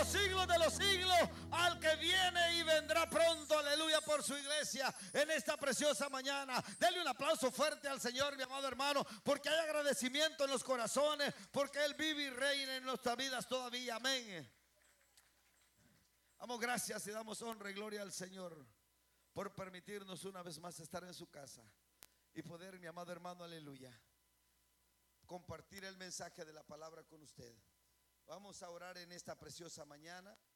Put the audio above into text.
los siglos de los siglos, al que viene y vendrá pronto, aleluya, por su iglesia en esta preciosa mañana. Denle un aplauso fuerte al Señor, mi amado hermano, porque hay agradecimiento en los corazones, porque Él vive y reina en nuestras vidas todavía, amén. Damos gracias y damos honra y gloria al Señor por permitirnos una vez más estar en su casa y poder, mi amado hermano, aleluya, compartir el mensaje de la palabra con usted. Vamos a orar en esta preciosa mañana.